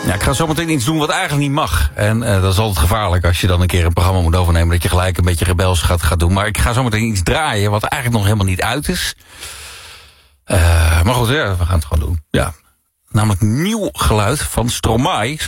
Ja, ik ga zometeen iets doen wat eigenlijk niet mag. En dat is altijd gevaarlijk als je dan een keer een programma moet overnemen, dat je gelijk een beetje rebels gaat doen. Maar ik ga zometeen iets draaien wat eigenlijk nog helemaal niet uit is. Maar goed, ja, we gaan het gewoon doen. Ja. Namelijk nieuw geluid van Stromae.